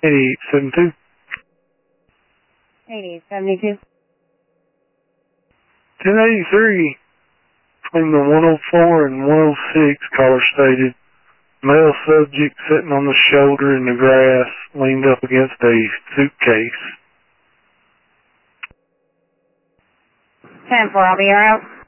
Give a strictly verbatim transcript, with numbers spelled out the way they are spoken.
eighty-eight seventy-two. eighty-eight seventy-two. ten eighty-three, between the one oh four and one oh six, caller stated, male subject sitting on the shoulder in the grass, leaned up against a suitcase. ten four, I'll be out.